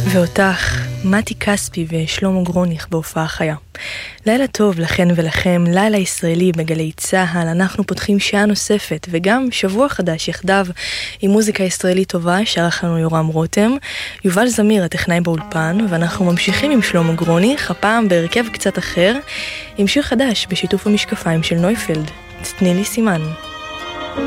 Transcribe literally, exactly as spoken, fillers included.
ואותך, מתי כספי ושלמה גרוניך בהופעה חיה. לילה טוב לכן ולכם, לילה ישראלי בגלי צהל. אנחנו פותחים שעה נוספת וגם שבוע חדש יחדיו עם מוזיקה ישראלית טובה שערך לנו יורם רותם, יובל זמיר הטכנאי באולפן, ואנחנו ממשיכים עם שלמה גרוניך, הפעם בהרכב קצת אחר, עם שיר חדש בשיתוף המשקפיים של נויפלד, תתני לי סימן.